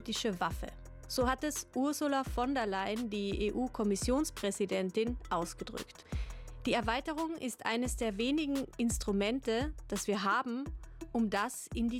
politische Waffe. So hat es Ursula von der Leyen, die EU-Kommissionspräsidentin, ausgedrückt. Die Erweiterung ist eines der wenigen Instrumente, das wir haben, um das in die